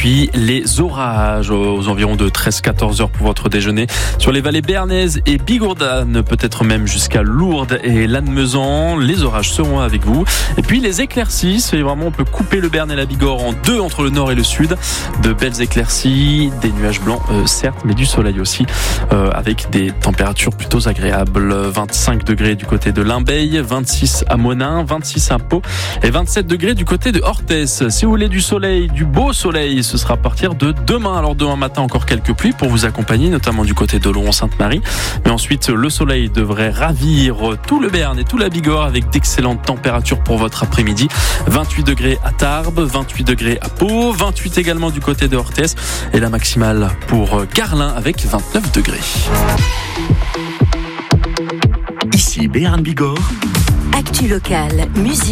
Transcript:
puis les orages aux environs de 13-14 heures pour votre déjeuner sur les vallées béarnaises et bigourdanes, peut-être même jusqu'à Lourdes et Lannemezan. Les orages seront avec vous. Et puis les éclaircies, c'est vraiment, on peut couper le Béarn et la Bigorre en deux entre le nord et le sud. De belles éclaircies, des nuages blancs certes, mais du soleil aussi, avec des températures plutôt agréables. 25 degrés du côté de Limbeil, 26 à Monin, 26 à Pau et 27 degrés du côté de Orthez. Si vous voulez du soleil, du beau soleil, ce sera à partir de demain. Alors demain matin, encore quelques pluies pour vous accompagner, notamment du côté de Laurent-Sainte-Marie. Mais ensuite, le soleil devrait ravir tout le Béarn et tout la Bigorre avec d'excellentes températures pour votre après-midi. 28 degrés à Tarbes, 28 degrés à Pau, 28 également du côté de Orthez et la maximale pour Garlin avec 29 degrés. Ici Béarn Bigorre. Actu locale, musique.